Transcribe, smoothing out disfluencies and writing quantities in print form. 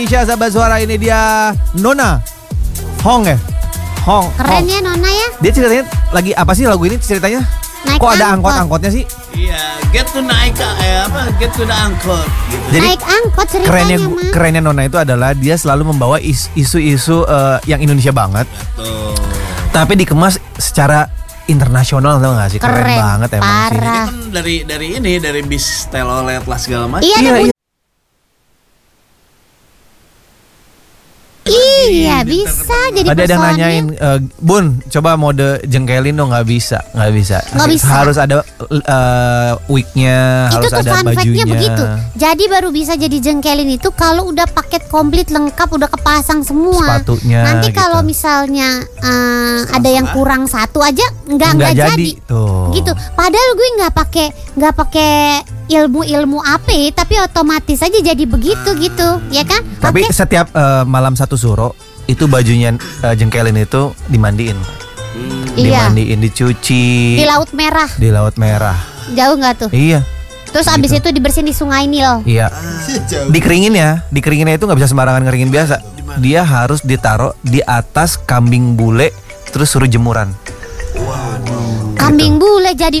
Indonesia sahabat suara, ini dia Nona Hong ya. Hong. Keren ya Nona ya. Dia ceritanya lagi apa sih lagu ini ceritanya? Naik Kok ada angkot. angkot-angkotnya sih? Iya, get to the angkot gitu. Jadi Naik angkot ceritanya mah. kerennya Nona itu adalah dia selalu membawa isu-isu yang Indonesia banget. Tuh. Tapi dikemas secara internasional, tau gak sih? Keren banget emang sih. parah. Ini kan dari bis telolet lah segala macam. Iya, ada bunyi. Iya bisa jadi Tadi ada yang personil. nanyain, Bun, coba mode jengkelin dong. Nggak bisa. Nggak bisa. Harus ada wignya, Itu harus tuh ada fun fact-nya bajunya. begitu. Jadi baru bisa jadi jengkelin itu kalau udah paket komplit lengkap, udah kepasang semua. Sepatunya Nanti gitu. kalau misalnya ada yang kurang satu aja nggak jadi. Tuh. Gitu. Padahal gue nggak pakai ilmu apa, tapi otomatis aja jadi begitu gitu, ya kan? Tapi Oke. setiap malam satu suro itu bajunya jengkelin itu dimandiin. Iya. Dimandiin, dicuci. Di Laut Merah. Di Laut Merah. Jauh nggak tuh? Iya. Terus abis itu dibersihin di Sungai Nil. Iya. Dikeringinnya itu nggak bisa sembarangan ngeringin biasa. Dia harus ditaruh di atas kambing bule, terus suruh jemuran. Kambing bule jadi